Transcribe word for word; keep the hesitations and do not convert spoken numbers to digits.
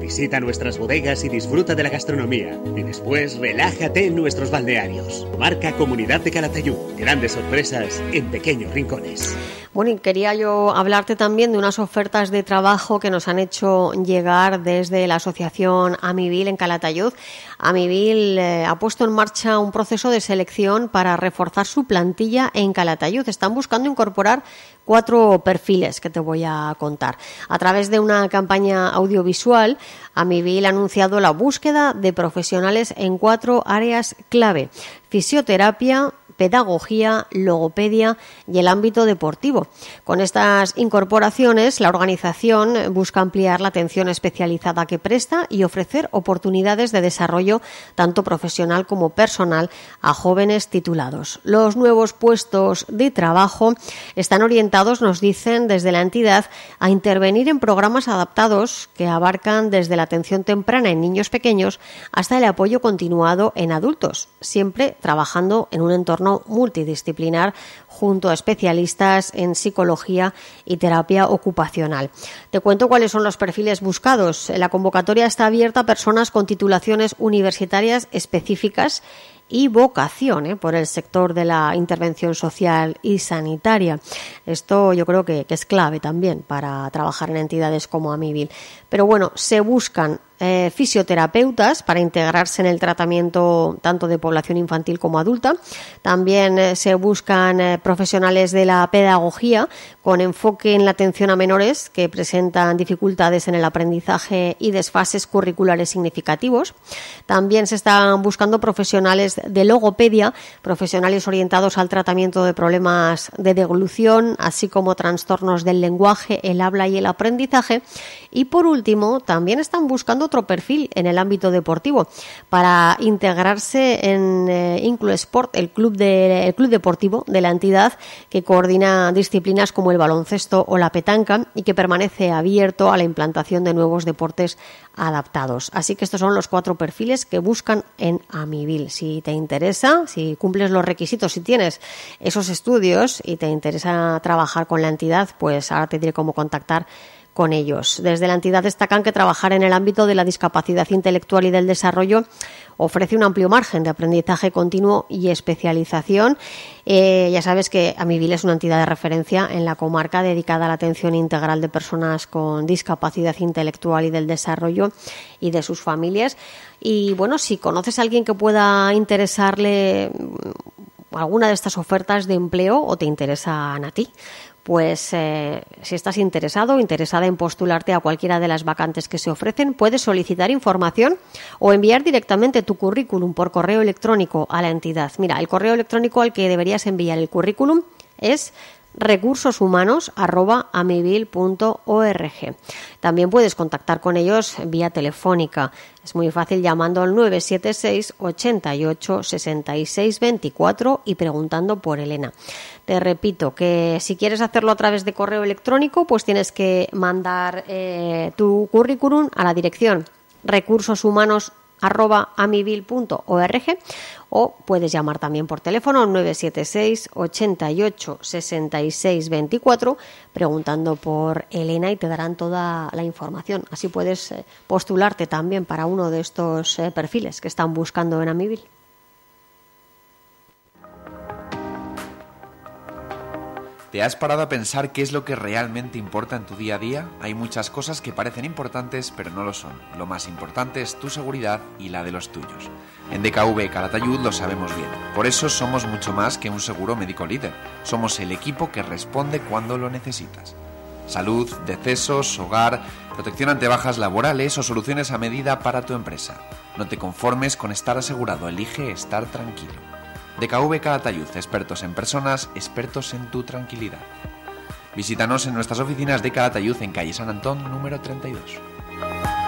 Visita nuestras bodegas y disfruta de la gastronomía. Y después relájate en nuestros balnearios. Marca Comunidad de Calatayud. Grandes sorpresas en pequeños rincones. Bueno, y quería yo hablarte también de unas ofertas de trabajo que nos han hecho llegar desde la asociación Amivil en Calatayud. Amivil eh, ha puesto en marcha un proceso de selección para reforzar su plantilla en Calatayud. Están buscando incorporar cuatro perfiles que te voy a contar. A través de una campaña audiovisual, Amivil ha anunciado la búsqueda de profesionales en cuatro áreas clave: fisioterapia, pedagogía, logopedia y el ámbito deportivo. Con estas incorporaciones, la organización busca ampliar la atención especializada que presta y ofrecer oportunidades de desarrollo tanto profesional como personal a jóvenes titulados. Los nuevos puestos de trabajo están orientados, nos dicen desde la entidad, a intervenir en programas adaptados que abarcan desde la atención temprana en niños pequeños hasta el apoyo continuado en adultos, siempre trabajando en un entorno multidisciplinar junto a especialistas en psicología y terapia ocupacional. Te cuento cuáles son los perfiles buscados. La convocatoria está abierta a personas con titulaciones universitarias específicas y vocación ¿eh? por el sector de la intervención social y sanitaria. Esto yo creo que, que es clave también para trabajar en entidades como Amivil. Pero bueno, se buscan eh, fisioterapeutas para integrarse en el tratamiento tanto de población infantil como adulta. También eh, se buscan eh, profesionales de la pedagogía con enfoque en la atención a menores que presentan dificultades en el aprendizaje y desfases curriculares significativos. También se están buscando profesionales de logopedia, profesionales orientados al tratamiento de problemas de deglución, así como trastornos del lenguaje, el habla y el aprendizaje. Y por último, también están buscando otro perfil en el ámbito deportivo para integrarse en eh, Inclusport, el club, de, el club deportivo de la entidad que coordina disciplinas como el baloncesto o la petanca y que permanece abierto a la implantación de nuevos deportes adaptados. Así que estos son los cuatro perfiles que buscan en Amivil. Si te interesa, si cumples los requisitos, si tienes esos estudios y te interesa trabajar con la entidad, pues ahora te diré cómo contactar con ellos. Desde la entidad destacan que trabajar en el ámbito de la discapacidad intelectual y del desarrollo ofrece un amplio margen de aprendizaje continuo y especialización. Eh, ya sabes que Amivil es una entidad de referencia en la comarca dedicada a la atención integral de personas con discapacidad intelectual y del desarrollo y de sus familias. Y bueno, si conoces a alguien que pueda interesarle alguna de estas ofertas de empleo o te interesan a ti, pues eh, si estás interesado o interesada en postularte a cualquiera de las vacantes que se ofrecen, puedes solicitar información o enviar directamente tu currículum por correo electrónico a la entidad. Mira, el correo electrónico al que deberías enviar el currículum es recursosumanos arroba amivil punto org. También puedes contactar con ellos vía telefónica. Es muy fácil llamando al nueve siete seis, ochenta y ocho, sesenta y seis veinticuatro y preguntando por Elena. Te repito que si quieres hacerlo a través de correo electrónico, pues tienes que mandar eh, tu currículum a la dirección recursosumanos arroba amivil punto org o puedes llamar también por teléfono nueve siete seis, ochenta y ocho, sesenta y seis veinticuatro preguntando por Elena y te darán toda la información. Así puedes eh, postularte también para uno de estos eh, perfiles que están buscando en Amivil. ¿Te has parado a pensar qué es lo que realmente importa en tu día a día? Hay muchas cosas que parecen importantes, pero no lo son. Lo más importante es tu seguridad y la de los tuyos. En D K V Calatayud lo sabemos bien. Por eso somos mucho más que un seguro médico líder. Somos el equipo que responde cuando lo necesitas. Salud, decesos, hogar, protección ante bajas laborales o soluciones a medida para tu empresa. No te conformes con estar asegurado, elige estar tranquilo. D K V Calatayud, expertos en personas, expertos en tu tranquilidad. Visítanos en nuestras oficinas de Calatayud en calle San Antón número treinta y dos.